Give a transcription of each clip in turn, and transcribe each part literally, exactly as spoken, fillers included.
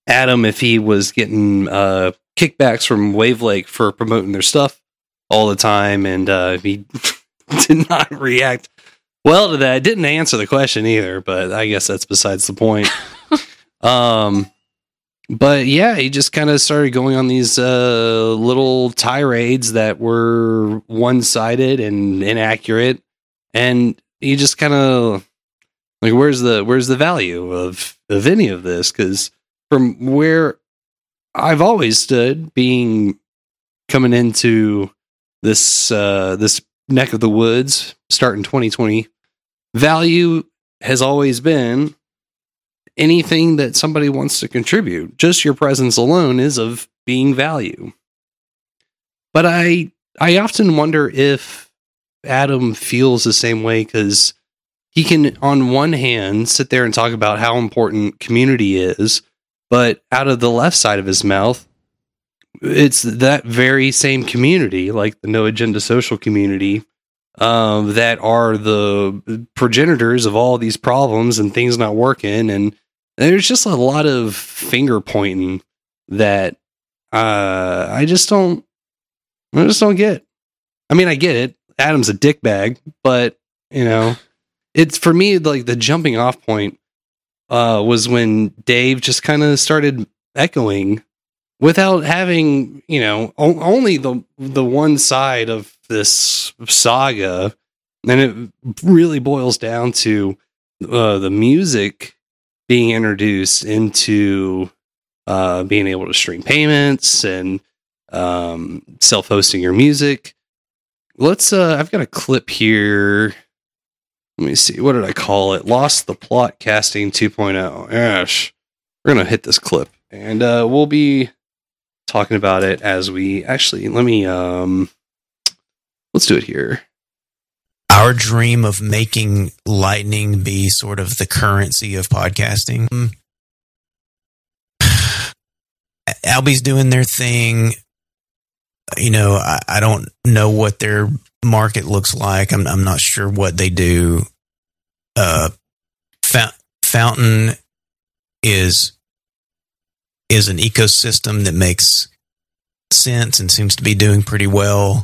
Adam if he was getting uh, kickbacks from Wavelake for promoting their stuff all the time, and uh, he did not react well to that. Didn't answer the question either, but I guess that's besides the point. um, but yeah, he just kind of started going on these uh, little tirades that were one-sided and inaccurate, and he just kind of like, where's the where's the value of of any of this? Because from where I've always stood, being coming into this uh, this neck of the woods, starting twenty twenty, value has always been anything that somebody wants to contribute. Just your presence alone is of being value. But I I often wonder if Adam feels the same way, because he can, on one hand, sit there and talk about how important community is, but out of the left side of his mouth, it's that very same community, like the No Agenda Social community, um, that are the progenitors of all these problems and things not working. And there's just a lot of finger pointing that uh, I just don't, I just don't get. I mean, I get it. Adam's a dickbag, but you know, it's for me like the jumping off point uh, was when Dave just kind of started echoing without having, you know, o- only the the one side of this saga, and it really boils down to uh, the music being introduced into uh, being able to stream payments and um, self-hosting your music. Let's. Uh, I've got a clip here. Let me see. What did I call it? Lost the Plot Casting two point oh. Gosh, we're gonna hit this clip, and uh, we'll be talking about it as we actually. Let me. Um, let's do it here. Our dream of making Lightning be sort of the currency of podcasting. Albie's doing their thing. You know, I, I don't know what their market looks like. I'm I'm not sure what they do. Uh, Fa- Fountain is is an ecosystem that makes sense and seems to be doing pretty well.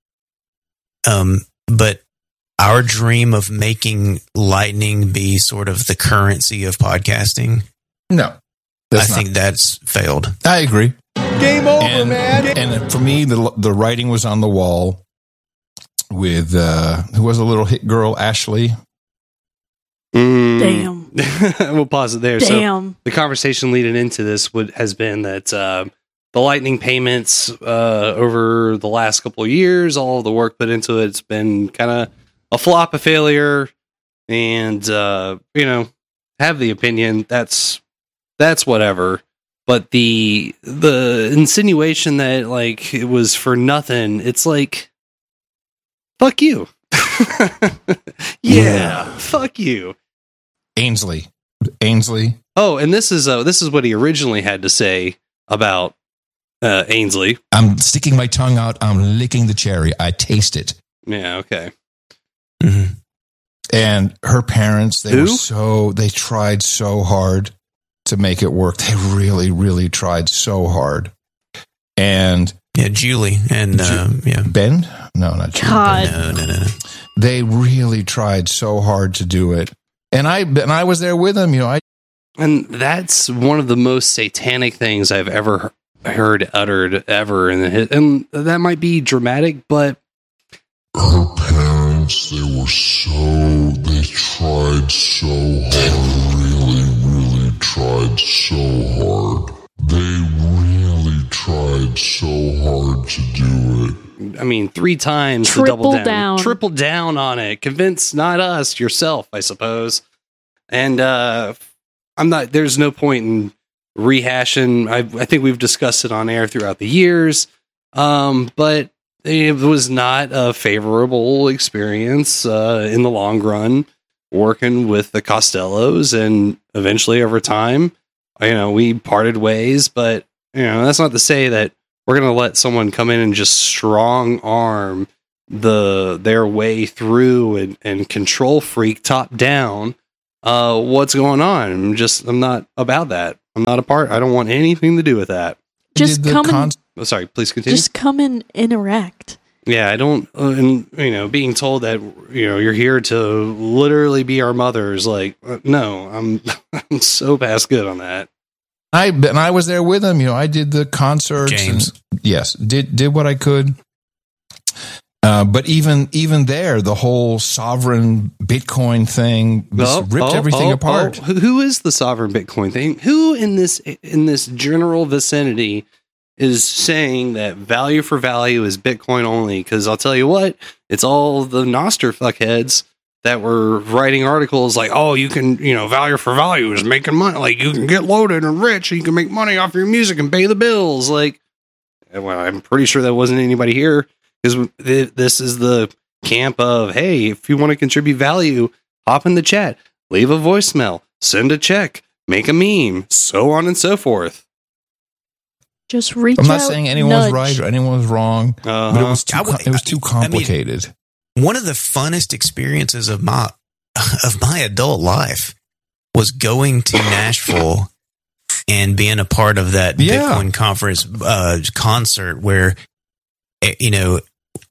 Um, but our dream of making Lightning be sort of the currency of podcasting, no, I think that's failed. I agree. Game over, and, man. And for me, the the writing was on the wall with uh, who was a little hit girl, Ashley. Mm. Damn. We'll pause it there. Damn. So the conversation leading into this would has been that uh, the Lightning payments uh, over the last couple of years, all of the work put into it's been kind of a flop, a failure, and uh, you know, have the opinion that's that's whatever. But the the insinuation that like it was for nothing, it's like, fuck you. yeah, yeah, fuck you. Ainsley. Ainsley. Oh, and this is uh, this is what he originally had to say about uh, Ainsley. I'm sticking my tongue out. I'm licking the cherry. I taste it. Yeah, okay. Mm-hmm. And her parents, they Who? were so, they tried so hard to make it work. They really, really tried so hard. And yeah, Julie and Ju- um, yeah, Ben? No, not Julie. God. no, no, no, no. They really tried so hard to do it. And I and I was there with them, you know. I And that's one of the most satanic things I've ever he- heard uttered ever. In the, and that might be dramatic, but her parents, they were so, they tried so hard, really, really tried so hard. They really tried so hard to do it. I mean, three times to Triple double down. down. Triple down on it. Convince not us, yourself, I suppose. And uh, I'm not, there's no point in rehashing. I, I think we've discussed it on air throughout the years. Um, but it was not a favorable experience uh, in the long run working with the Costellos. And eventually over time, you know, we parted ways, but you know, that's not to say that we're going to let someone come in and just strong arm the their way through and, and control freak top down uh, what's going on. I'm just, I'm not about that. I'm not a part. I don't want anything to do with that. Just Did the come con- and Oh, sorry, please continue. just come and interact. Yeah, I don't, uh, and you know, being told that you know you're here to literally be our mothers, like, uh, no, I'm, I'm so past good on that. I and I was there with him. You know, I did the concerts. James. And, yes, did did what I could. Uh, but even even there, the whole sovereign Bitcoin thing was, Oh, ripped oh, everything oh, apart. oh. Who- Who is the sovereign Bitcoin thing? Who in this in this general vicinity is saying that value for value is Bitcoin only? Because I'll tell you what, it's all the Nostr fuckheads that were writing articles like, oh, you can, you know, value for value is making money. Like, you can get loaded and rich, and you can make money off your music and pay the bills. Like, well, I'm pretty sure that wasn't anybody here, because this is the camp of, hey, if you want to contribute value, hop in the chat, leave a voicemail, send a check, make a meme, so on and so forth. Just reach I'm not out, saying anyone was nudge. right or anyone was wrong, Uh-huh. but it was too I would- com- it was too I mean- complicated. One of the funnest experiences of my of my adult life was going to Nashville and being a part of that Yeah. Bitcoin conference uh, concert where, eh, you know,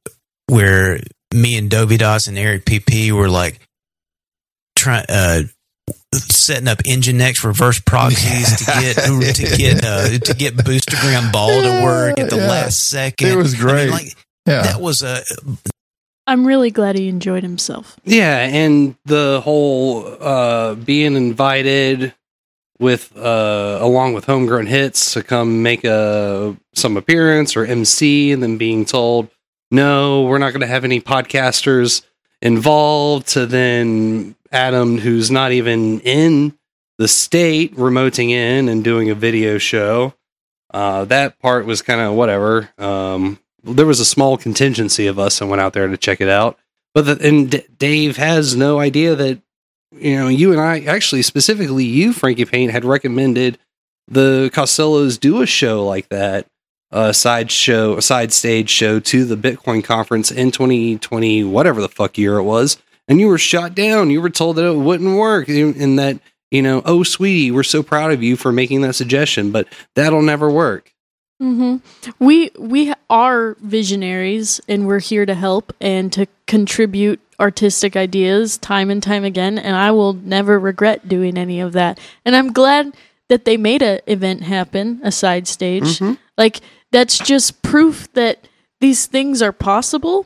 where me and Dovidas and Eric P P were like trying uh, setting up Nginx reverse proxies to get to get uh, to get Boostergram Ball to work at the Yeah. last second. It was I mean, great. like Yeah, that was a I'm really glad he enjoyed himself. Yeah, and the whole uh, being invited with uh, along with Homegrown Hits to come make a some appearance or M C, and then being told, no, we're not going to have any podcasters involved. To then Adam, who's not even in the state, remoting in and doing a video show. Uh, that part was kind of whatever. Um, there was a small contingency of us that went out there to check it out. But the, and D- Dave has no idea that, you know, you and I, actually specifically you, Frankie Paint, had recommended the Costellos do a show like that, a side show, a side stage show to the Bitcoin conference in twenty twenty, whatever the fuck year it was. And you were shot down. You were told that it wouldn't work, and that, you know, oh, sweetie, we're so proud of you for making that suggestion, but that'll never work. hmm We we are visionaries, and we're here to help and to contribute artistic ideas time and time again. And I will never regret doing any of that. And I'm glad that they made an event happen, a side stage. Mhm. Like, that's just proof that these things are possible.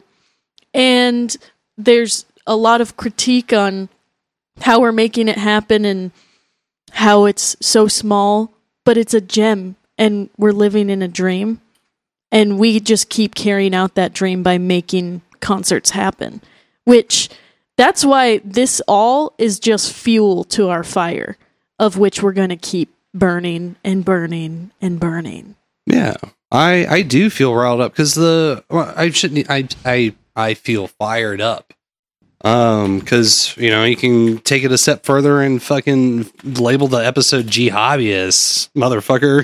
And there's a lot of critique on how we're making it happen and how it's so small, but it's a gem. And we're living in a dream, and we just keep carrying out that dream by making concerts happen, which that's why this all is just fuel to our fire, of which we're going to keep burning and burning and burning. Yeah, I I do feel riled up because the well, I shouldn't I I I feel fired up. Um, because you know you can take it a step further and fucking label the episode G Hobbyists, motherfucker.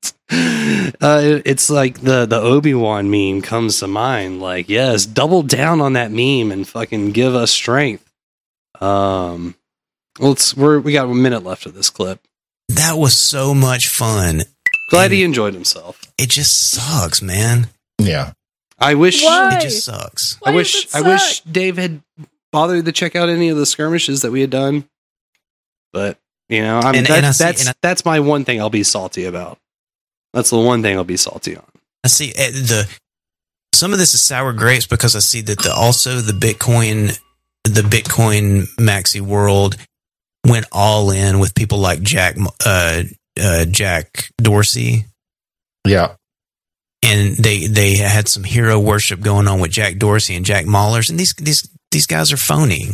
uh, it's like the the Obi-Wan meme comes to mind. Like, yes, double down on that meme and fucking give us strength. Um, let's we're we got a minute left of this clip. that was so much fun. Glad he enjoyed himself. It just sucks, man. yeah. I wish. Why? It just sucks. I Why wish does I it wish suck? Dave had bothered to check out any of the skirmishes that we had done. But you know, I'm, And- that, and I see- that's and I- that's my one thing I'll be salty about. That's the one thing I'll be salty on. I see uh, the some of this is sour grapes because I see that the also the Bitcoin the Bitcoin maxi world went all in with people like Jack uh, uh, Jack Dorsey, Yeah. and they they had some hero worship going on with Jack Dorsey and Jack Mahlers, and these these these guys are phony.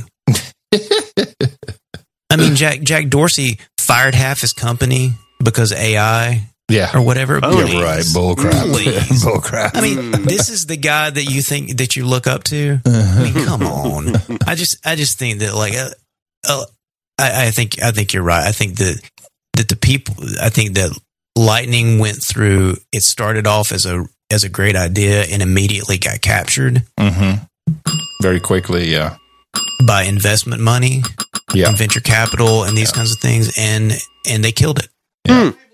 I mean, Jack Jack Dorsey fired half his company because of A I Yeah. or whatever. Oh, Please. Yeah, right. Bull crap. Please. Bull crap. I mean, Mm. this is the guy that you think that you look up to. I mean, come on. I just, I just think that, like, uh, uh, I, I think, I think you're right. I think that that the people, I think that Lightning went through. It started off as a as a great idea and immediately got captured Mm-hmm. Very quickly, yeah. by investment money, Yeah. and venture capital, and these kinds of things, and and they killed it. Yeah. Hmm.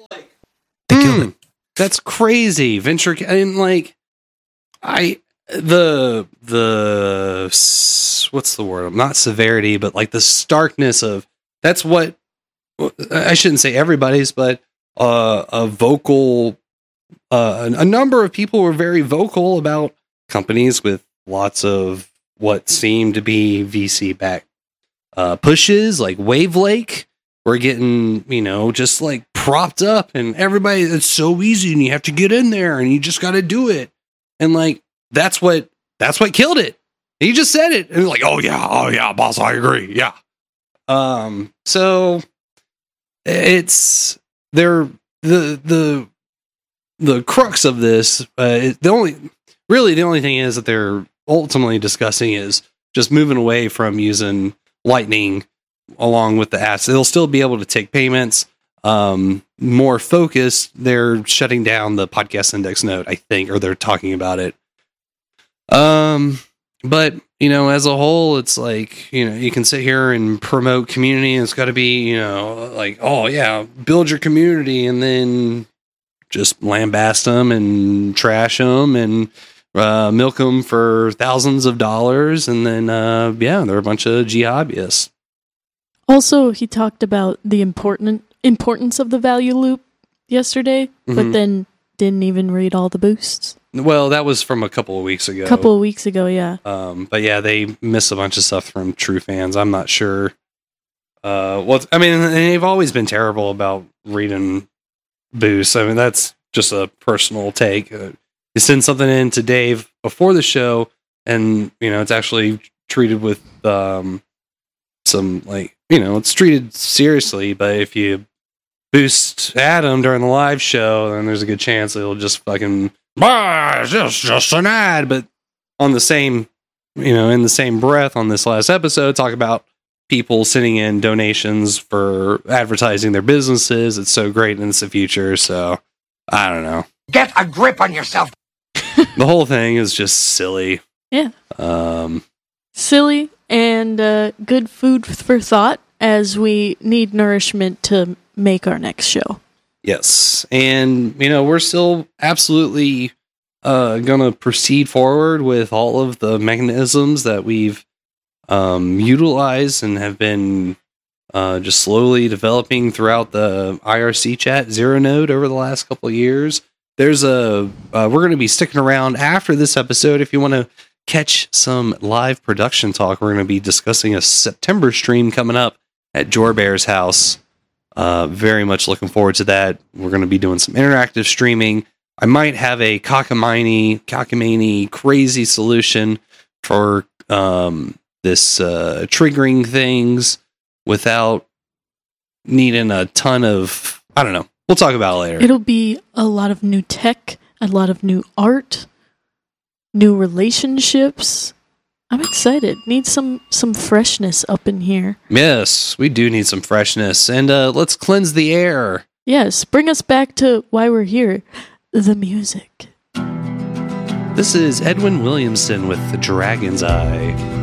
that's crazy. Venture and like I the the what's the word? Not severity, but like the starkness of that's what I shouldn't say everybody's, but uh, a vocal uh, a number of people were very vocal about companies with lots of what seemed to be V C backed uh, pushes, like Wave Lake. We're getting, you know, just like propped up, and everybody, it's so easy, and you have to get in there, and you just got to do it, and like that's what that's what killed it. He just said it, and like, oh yeah, oh yeah, boss, I agree, yeah. Um, so it's they're the the the crux of this. Uh, the only really the only thing is that they're ultimately discussing is just moving away from using Lightning along with the apps. They'll still be able to take payments. Um, more focused, they're shutting down the podcast index node, I think, or they're talking about it. Um, but you know, as a whole, it's like, you know, you can sit here and promote community, and it's got to be, you know, like, oh yeah, build your community, and then just lambast them and trash them and uh, milk them for thousands of dollars, and then uh, yeah, they're a bunch of G hobbyists. Also, he talked about the important importance of the value loop yesterday, mm-hmm. but then didn't even read all the boosts. Well, that was from a couple of weeks ago. A couple of weeks ago, yeah. Um, but yeah, they miss a bunch of stuff from true fans. I'm not sure. Uh, well, I mean, they've always been terrible about reading boosts. I mean, that's just a personal take. Uh, you send something in to Dave before the show, and you know it's actually treated with um, some like. You know, it's treated seriously, but if you boost Adam during the live show, then there's a good chance it'll just fucking, ah, it's just, just an ad. But on the same, you know, in the same breath on this last episode, talk about people sending in donations for advertising their businesses. It's so great and it's the future. So I don't know. Get a grip on yourself. The whole thing is just silly. Yeah. Um, silly. And uh, good food for thought as we need nourishment to make our next show. Yes. And, you know, we're still absolutely uh, going to proceed forward with all of the mechanisms that we've um, utilized and have been uh, just slowly developing throughout the I R C chat Zero Node over the last couple of years. There's a, uh, we're going to be sticking around after this episode if you want to catch some live production talk. We're going to be discussing a September stream coming up at Jorbear's house. Uh, very much looking forward to that. We're going to be doing some interactive streaming. I might have a cockamamie, cockamamie crazy solution for um, this uh, triggering things without needing a ton of, I don't know. We'll talk about it later. It'll be a lot of new tech, a lot of new art, new relationships. I'm excited. Need some some freshness up in here. Yes, we do need some freshness. And uh, let's cleanse the air. Yes, bring us back to why we're here. The music. This is Edwin Williamson with The Dragon's Eye.